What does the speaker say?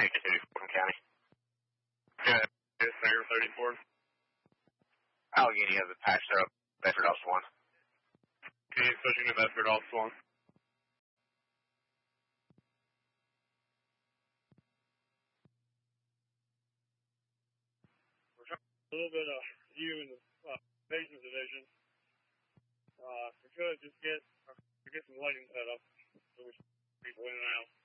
Take 2, Fulton County. Yeah, it's Sanger 34. Allegheny has a patch there up, Bedford Officer 1. Okay, switching to Bedford Officer 1. We're trying a little bit of you in the basement division. If we could just get some lighting set up so we can people in and out.